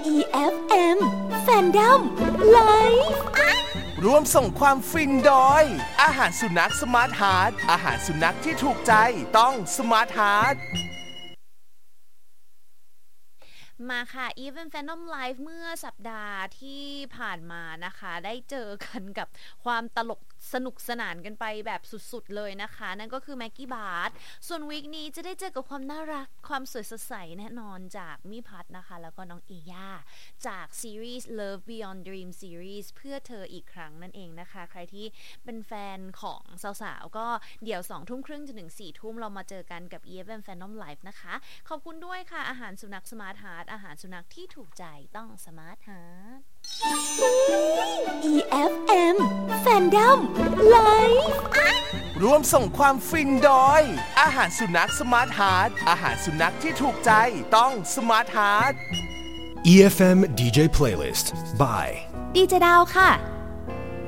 EFM Fandom Live ร่วมส่งความฟินโดยอาหารสุนัขสมาร์ทฮาร์ทอาหารสุนัขที่ถูกใจต้องสมาร์ทฮาร์ทมาค่ะ Even Fandom Live เมื่อสัปดาห์ที่ผ่านมานะคะได้เจอกันกับความตลกสนุกสนานกันไปแบบสุดๆเลยนะคะนั่นก็คือแม็กกี้บาร์ดส่วนวีคนี้จะได้เจอกับความน่ารักความสวยสดใสแน่นอนจากมิพัฒน์นะคะแล้วก็น้องเอย่าจากซีรีส์ Love Beyond Dream Series เพื่อเธออีกครั้งนั่นเองนะคะใครที่เป็นแฟนของสาวๆก็เดี๋ยว 20:30 น. จนถึง 4:00 น. เรามาเจอกันกับ Even Fandom Live นะคะขอบคุณด้วยค่ะอาหารสุนัขสมาร์ทฮาร์ทอาหารสุนัขที่ถูกใจต้องสมาร์ทฮาร์ท EFM Fandom Live ร่วมส่งความฟินโดยอาหารสุนัขสมาร์ทฮาร์ทอาหารสุนัขที่ถูกใจต้องสมาร์ทฮาร์ท EFM DJ Playlist by ดีเจดาวค่ะ